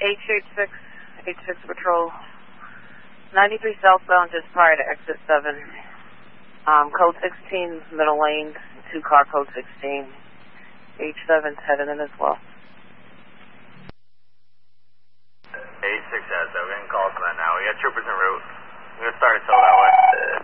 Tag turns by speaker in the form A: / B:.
A: H86, H6 Patrol. 93 southbound just prior to exit 7. Code 16, middle lane, 2 car code 16. H7's headed in as well.
B: H6 has, we're getting calls from that now. We got troopers en route. We're going to start it so that way.